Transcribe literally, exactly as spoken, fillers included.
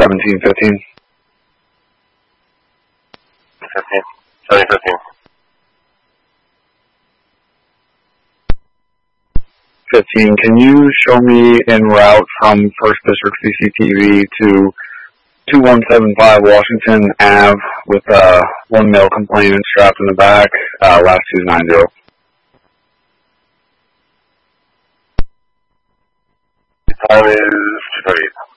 seventeen fifteen. fifteen. seventeen fifteen. fifteen, can you show me en route from First District C C T V to two one seven five Washington Avenue with uh, one male complainant strapped in the back, uh, last two nine zero. The time is two thirty-eight.